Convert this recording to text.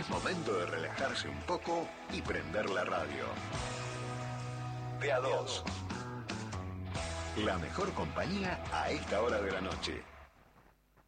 Momento de relajarse un poco y prender la radio. De a dos. La mejor compañía a esta hora de la noche.